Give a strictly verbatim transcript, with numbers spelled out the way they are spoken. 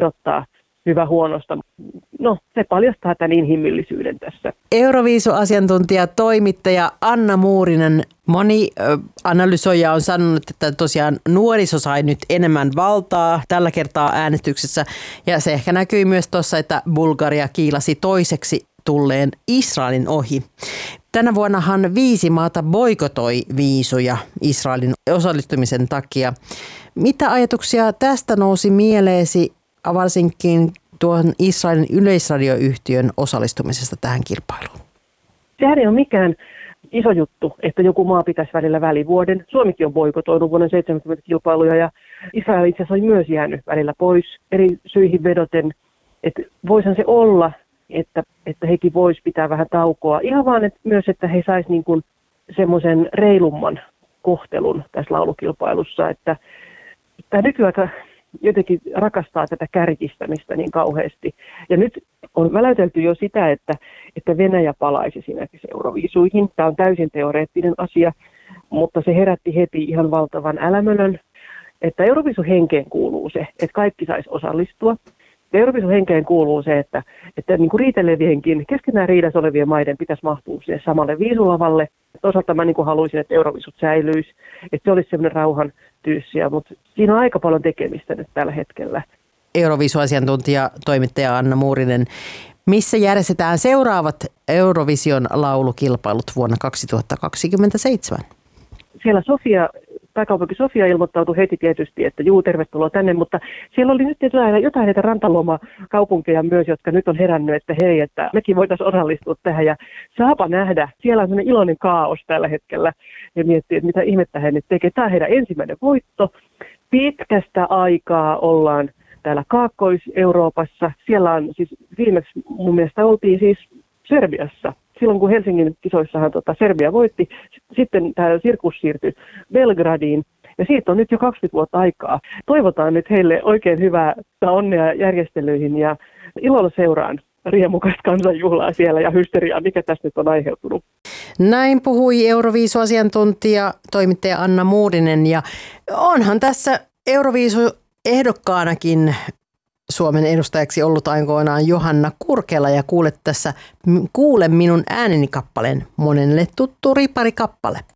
erottaa hyvä huonosta. No, se paljastaa tämän inhimillisyyden tässä. Euroviisu-asiantuntija, toimittaja Anna Muurinen. Moni ö, analysoija on sanonut, että tosiaan nuoriso sai nyt enemmän valtaa tällä kertaa äänestyksessä. Ja se ehkä näkyi myös tuossa, että Bulgaria kiilasi toiseksi tulleen Israelin ohi. Tänä vuonnahan viisi maata boikotoi viisuja Israelin osallistumisen takia. Mitä ajatuksia tästä nousi mieleesi varsinkin tuon Israelin yleisradioyhtiön osallistumisesta tähän kilpailuun? Sehän ei ole mikään iso juttu, että joku maa pitäisi välillä välivuoden. Suomikin on boikotoinut vuonna seitsemänkymmentä kilpailuja ja Israel itse asiassa oli myös jäänyt välillä pois eri syihin vedoten. Että voisihan se olla, että, että hekin vois pitää vähän taukoa. Ihan vaan että myös, että he sais niin kuin semmoisen reilumman kohtelun tässä laulukilpailussa. Että tämä nykyaika jotenkin rakastaa tätä kärjistämistä niin kauheasti. Ja nyt on väläytelty jo sitä, että, että Venäjä palaisi esimerkiksi Euroviisuihin. Tämä on täysin teoreettinen asia, mutta se herätti heti ihan valtavan älämölön, että Euroviisun henkeen kuuluu se, että kaikki saisi osallistua. Ja Euroviisun henkeen kuuluu se, että, että niin kuin riitelevienkin, keskenään riidassa olevien maiden pitäisi mahtua siihen samalle viisulavalle. Toisaalta mä niin kuin haluaisin, että Euroviisut säilyisi, että se olisi sellainen rauhan tyyssiä, mutta siinä on aika paljon tekemistä nyt tällä hetkellä. Euroviisu-asiantuntija, toimittaja Anna Muurinen. Missä järjestetään seuraavat Eurovision laulukilpailut vuonna kaksituhattakaksikymmentäseitsemän? Siellä Sofia, pääkaupunki Sofia ilmoittautui heti tietysti, että juu, tervetuloa tänne, mutta siellä oli nyt jotain, jotain näitä rantaloma-kaupunkeja myös, jotka nyt on herännyt, että hei, että mekin voitaisiin osallistua tähän ja saapa nähdä. Siellä on sellainen iloinen kaos tällä hetkellä ja miettii, että mitä ihmettä he nyt tekee. Tämä on heidän ensimmäinen voitto. Pitkästä aikaa ollaan täällä Kaakkois-Euroopassa. Siellä on siis viimeksi mun mielestä oltiin siis Serbiassa. Silloin kun Helsingin kisoissahan tota Serbia voitti, sitten tämä sirkus siirtyi Belgradiin ja siitä on nyt jo kaksikymmentä vuotta aikaa. Toivotaan nyt heille oikein hyvää onnea järjestelyihin ja ilolla seuraan riemukasta kansanjuhlaa siellä ja hysteriaa, mikä tässä nyt on aiheutunut. Näin puhui Euroviisu-asiantuntija, toimittaja Anna Muurinen ja onhan tässä Euroviisu-ehdokkaanakin Suomen edustajaksi ollut aikoinaan Johanna Kurkela ja kuulet tässä Kuule minun ääneni -kappaleen, monelle tuttu riparikappale.